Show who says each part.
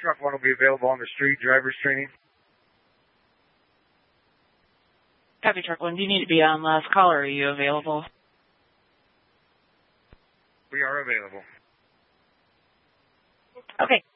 Speaker 1: Truck 1 will be available on the street, driver's training.
Speaker 2: Copy, Truck 1. Do you need to be on last call, or are you available?
Speaker 1: We are available.
Speaker 2: Okay.